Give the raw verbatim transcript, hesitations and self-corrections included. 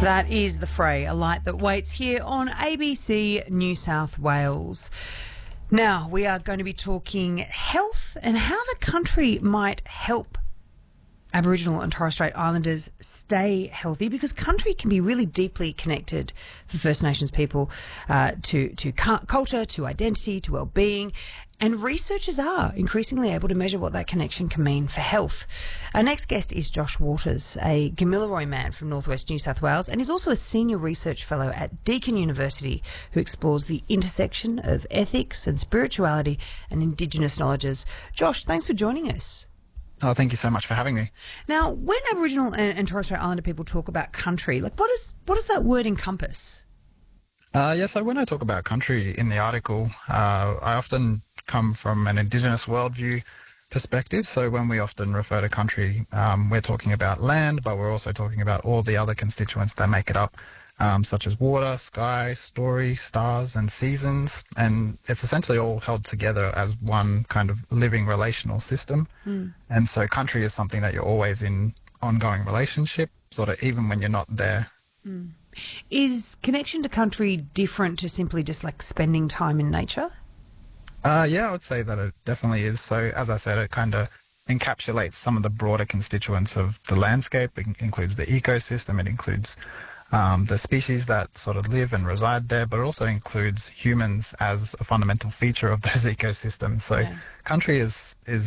That is The Fray, a light that waits here on A B C New South Wales. Now, we are going to be talking health and how the country might help Aboriginal and Torres Strait Islanders stay healthy, because country can be really deeply connected for First Nations people uh, to, to cu- culture, to identity, to well-being. And researchers are increasingly able to measure what that connection can mean for health. Our next guest is Josh Waters, a Gamilaroi man from northwest New South Wales, and is also a senior research fellow at Deakin University, who explores the intersection of ethics and spirituality and Indigenous knowledges. Josh, thanks for joining us. Oh, thank you so much for having me. Now, when Aboriginal and, and Torres Strait Islander people talk about country, like what is what does that word encompass? Uh, yeah, so when I talk about country in the article, uh, I often come from an Indigenous worldview perspective. So when we often refer to country, um, we're talking about land, but we're also talking about all the other constituents that make it up, um, such as water, sky, story, stars, and seasons. And it's essentially all held together as one kind of living relational system. Mm. And so country is something that you're always in ongoing relationship, sort of even when you're not there. Mm. Is connection to country different to simply just like spending time in nature? Uh, yeah, I would say that it definitely is. So as I said, it kind of encapsulates some of the broader constituents of the landscape. It includes the ecosystem, it includes um, the species that sort of live and reside there, but it also includes humans as a fundamental feature of those ecosystems. So yeah. country is, is